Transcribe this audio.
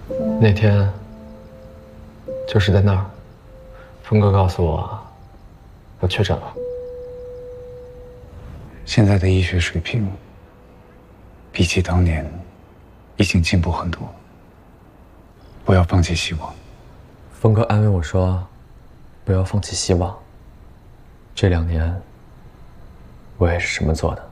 那天就是在那儿，峰哥告诉我，我确诊了。 现在的医学水平，比起当年，已经进步很多。不要放弃希望。 峰哥安慰我说，不要放弃希望。这2年，我也是这么做的。